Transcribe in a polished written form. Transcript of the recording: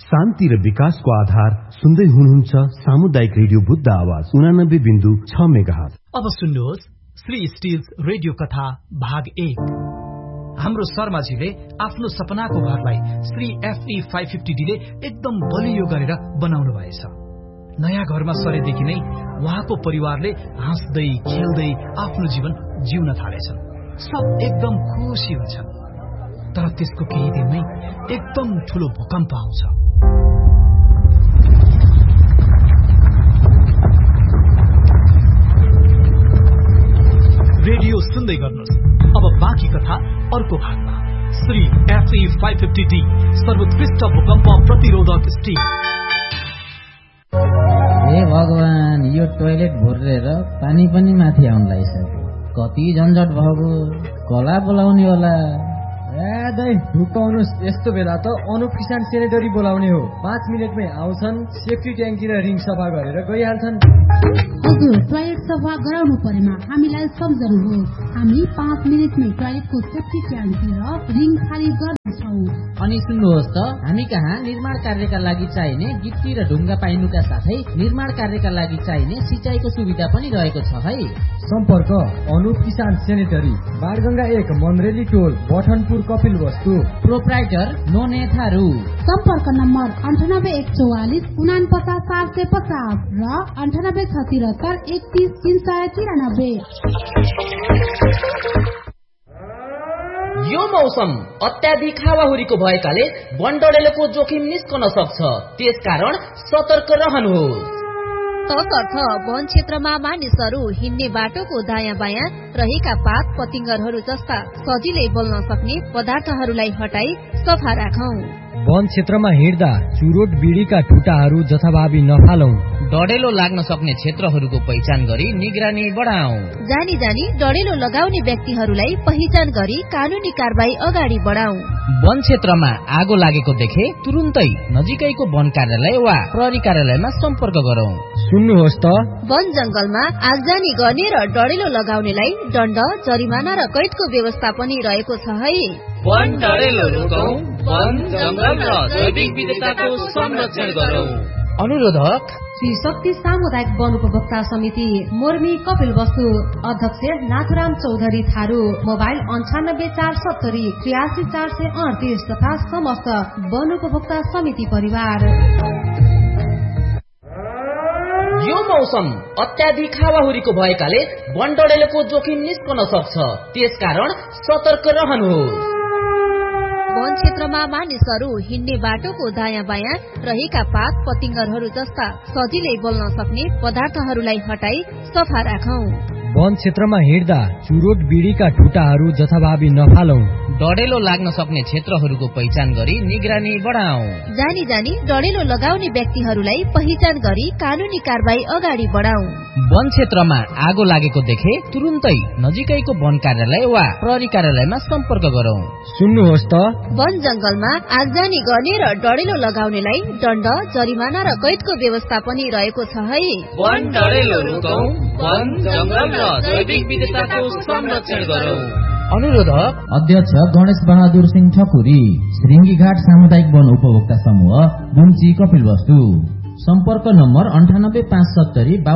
शान्ति र विकासको आधार सुन्दै हुनुहुन्छ सामुदायिक रेडियो बुद्ध आवाज 89.6 मेगाहर्ज। अब सुन्नुहोस् श्री स्टिल्स रेडियो कथा भाग 1। हाम्रो शर्माजीले आफ्नो सपनाको घरलाई श्री FE 550D ले एकदम बलियो गरेर बनाउनु भएछ। नयाँ घरमा सरेदेखि नै उहाँको परिवारले हाँस्दै खेल्दै आफ्नो जीवन जिउन थालेछन्। सब एकदम खुसी हुन्छन्। तर त्यसको केही दिनमै एकदम ठूलो भूकम्प आउँछ। रेडियो सुन्दै गर्नुहोस्। अब बाँकी कथा अर्को भागमा। श्री FE 550D सर्वोत्कृष्ट भूकम्प प्रतिरोधक स्टिल। हे भगवान, यो टोयलेट भुरेर पानी पनि माथि आउन लागिसक्यो। कति झन्झट भएको। कला बोलाउने होला। दाइ ढुकाउनुस्। यस्तो बेला त अनुप किसान सेनेटरी बोलाउने हो। 5 मिनेटमै आउँछन्, सेफ्टी ट्याङ्की र रिङ सफा गरेर गइहाल्छन्। हजुर, टोयलेट सफा गराउनु परेमा हामीलाई सम्झनुहोस्। हामी 5 मिनेटमै टोयलेटको सेफ्टी ट्याङ्की र रिङ खाली गर्छौँ। अनि सुन्नुहोस् त, हामी कहाँ निर्माण कार्यका लागि चाहिने गिट्टी र ढुङ्गा पाइनुका साथै निर्माण कार्यका लागि चाहिने सिँचाइको सुविधा पनि रहेको छ है। सम्पर्क अनुप किसान सेनेटरी, बारगंगा 1 मन्रेली टोल, बठनपुर, कपिल वस्तु। प्रोप्राइटर नोने थारू। सम्पर्क नम्बर 9814 49 750 र 9876 31 393। यो मौसम अत्याधिक हावाहुरीको भएकाले वनडडेलोको जोखिम निस्कन सक्छ। त्यसकारण सतर्क रहनुहोस्। तसर्थ वन क्षेत्रमा मानिसहरू हिँड्ने बाटोको दायाँ बायाँ रहेका पात पतिंगरहरू जस्ता सजिलै बोल्न सक्ने पदार्थहरूलाई हटाई सफा राखौं। वन क्षेत्रमा हिँड्दा चुरोट बिडीका ठुटाहरू जथाभावी नफालौं। डडेलो लाग्न सक्ने क्षेत्रहरूको पहिचान गरी निगरानी बढाऊ। जानी जानी डडेलो लगाउने व्यक्तिहरूलाई पहिचान गरी कानूनी कारबाही अगाडि बढाऊ। वन क्षेत्रमा आगो लागेको देखे तुरुन्तै नजिकैको वन कार्यालय वा प्रहरी कार्यालयमा सम्पर्क गरौं। सुन्नुहोस् त, वन जंगलमा आगजानी गर्ने र डडेलो लगाउनेलाई दण्ड, जरिमाना र कैदको व्यवस्था पनि रहेको छ है। वन डडेलो रोकौं, वन जंगल र जैविक विविधताको संरक्षण गरौं। अनुरोधक श्री शक्ति सामुदायिक वन उपभोक्ता समिति, मोर्मी, कपिल वस्तु। अध्यक्ष नाथुराम चौधरी थारू। मोबाइल 98470 83438 तथा समस्त वन उपभोक्ता समिति परिवार। यो मौसम अत्याधिक हावाहुरीको भएकाले वनडडेलोको जोखिम निस्कन सक्छ। त्यसकारण सतर्क रहनुहोस्। वन क्षेत्रमा मानिसहरू हिँड्ने बाटोको दायाँ बायाँ रहेका पात पतिंगरहरू जस्ता सजिलै बोल्न सक्ने पदार्थहरूलाई हटाई सफा राखौं। वन क्षेत्रमा हिँड्दा चुरोट बिडीका ठुटाहरू जथाभावी नफालौं। डडेलो लाग्न सक्ने क्षेत्रहरूको पहिचान गरी निगरानी बढाऊ। जानी जानी डडेलो लगाउने व्यक्तिहरूलाई पहिचान गरी कानूनी कारबाही अगाडि बढाऊ। वन क्षेत्रमा आगो लागेको देखे तुरुन्तै नजिकैको वन कार्यालय वा प्रहरी कार्यालयमा सम्पर्क गरौं। सुन्नुहोस् त, वन जंगलमा आगजानी गर्ने र डडेलो लगाउनेलाई दण्ड, जरिमाना र कैदको व्यवस्था पनि रहेको छ है। वन डडेलो रोकौं, वन जंगल र जैविक विविधताको संरक्षण गरौं। अनुरोधक अध्यक्ष गणेश बहादुर सिंह ठकुरी, श्रृंगीघाट सामुदायिक वन उपभोक्ता समूह, गुम्ची, कपिल वस्तु। सम्पर्क नम्बर 98570